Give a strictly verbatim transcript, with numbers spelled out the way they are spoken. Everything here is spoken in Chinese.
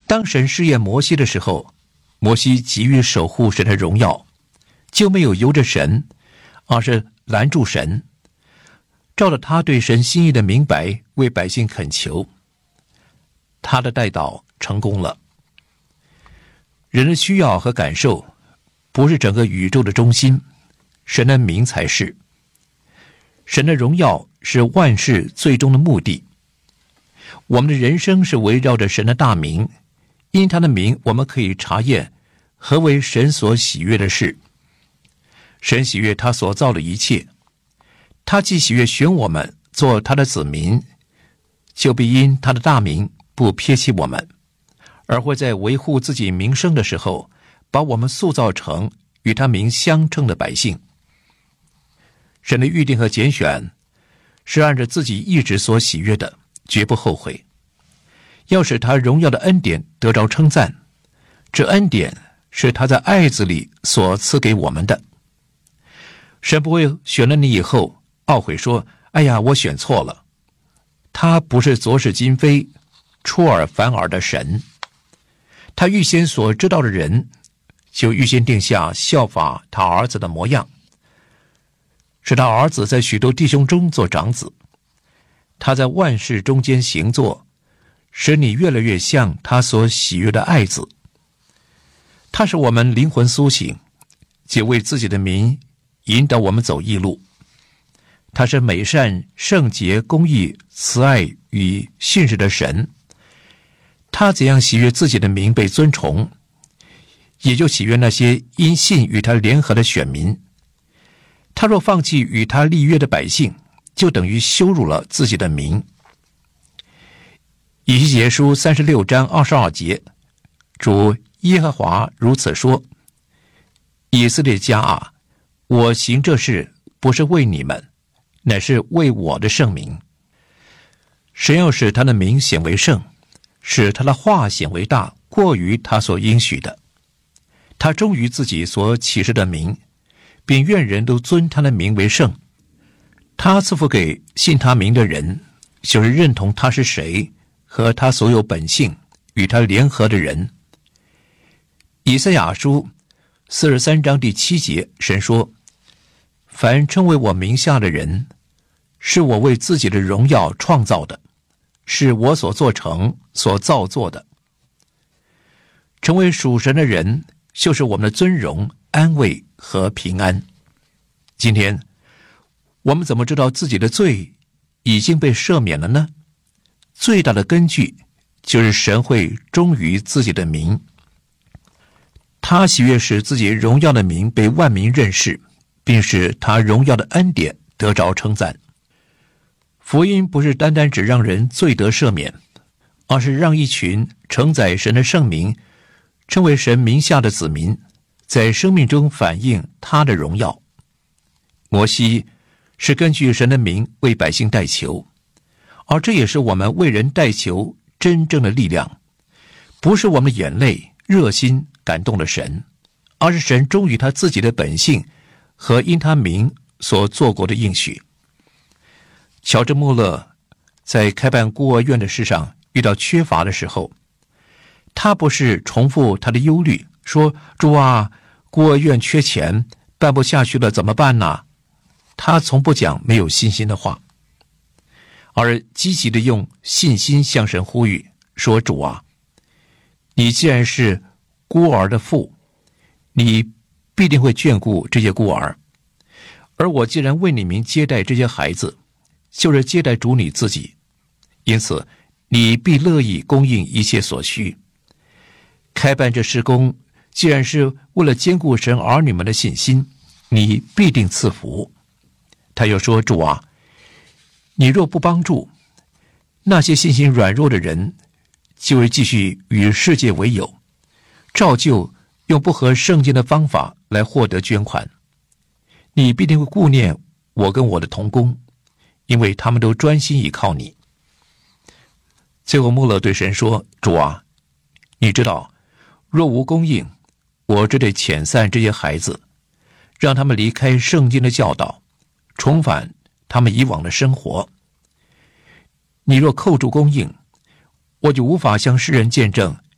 当神试验摩西的时候，摩西急于守护神的荣耀，就没有由着神，而是拦住神，照着他对神心意的明白为百姓恳求。他的代祷成功了。人的需要和感受不是整个宇宙的中心，神的名才是。神的荣耀是万事最终的目的。我们的人生是围绕着神的大名，因他的名我们可以查验何为神所喜悦的事。神喜悦他所造的一切，他既喜悦选我们做他的子民，就必因他的大名不撇弃我们，而会在维护自己名声的时候，把我们塑造成与他名相称的百姓。神的预定和拣选是按照自己意志所喜悦的，绝不后悔。要使他荣耀的恩典得着称赞，这恩典是他在爱子里所赐给我们的。神不会选了你以后懊悔说，哎呀，我选错了。他不是昨是今非出尔反尔的神，他预先所知道的人，就预先定下效法他儿子的模样，使他儿子在许多弟兄中做长子。他在万事中间行作，使你越来越像他所喜悦的爱子。他使我们灵魂苏醒，且为自己的名引导我们走义路。他是美善、圣洁、公义、慈爱与信实的神。他怎样喜悦自己的名被尊崇，也就喜悦那些因信与他联合的选民。他若放弃与他立约的百姓，就等于羞辱了自己的名。以西结书三十六章二十二节，主耶和华如此说：以色列家啊，我行这事不是为你们，乃是为我的圣名。神要使他的名显为圣，使他的话显为大，过于他所应许的。他忠于自己所启示的名，并愿人都尊他的名为圣。他赐福给信他名的人，就是认同他是谁和他所有本性与他联合的人。以赛亚书四十三章第七节，神说：凡称为我名下的人，是我为自己的荣耀创造的，是我所做成所造作的。成为属神的人，就是我们的尊荣、安慰和平安。今天我们怎么知道自己的罪已经被赦免了呢？最大的根据就是神会忠于自己的名，他喜悦使自己荣耀的名被万民认识，并使他荣耀的恩典得着称赞。福音不是单单只让人罪得赦免，而是让一群承载神的圣名，称为神名下的子民，在生命中反映他的荣耀。摩西是根据神的名为百姓代求，而这也是我们为人代求真正的力量。不是我们的眼泪、热心感动了神，而是神忠于他自己的本性和因他名所做过的应许。乔治·穆勒在开办孤儿院的事上遇到缺乏的时候，他不是重复他的忧虑，说：主啊，孤儿院缺钱，办不下去了怎么办呢？他从不讲没有信心的话，而积极地用信心向神呼吁，说：主啊，你既然是孤儿的父，你必定会眷顾这些孤儿，而我既然为你名接待这些孩子，就是接待主你自己，因此你必乐意供应一切所需。开办这事工既然是为了兼顾神儿女们的信心，你必定赐福。他又说：主啊，你若不帮助，那些信心软弱的人就会继续与世界为友，照旧用不合圣经的方法来获得捐款。你必定会顾念我跟我的同工，因为他们都专心倚靠你。最后穆勒对神说：主啊，你知道，若无供应，我只得遣散这些孩子，让他们离开圣经的教导，重返他们以往的生活。你若扣住供应，我就无法向世人见证